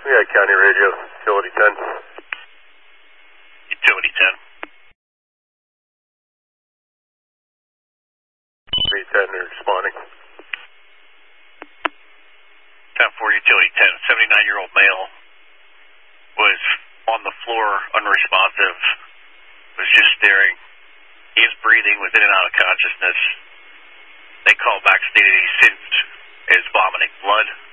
We got county radio, utility 10. Utility 10. Utility 10 are responding. 10-4 utility 10. 79-year-old male was on the floor, unresponsive, was just staring. He is breathing, was in and out of consciousness. They called back, stated he is vomiting blood.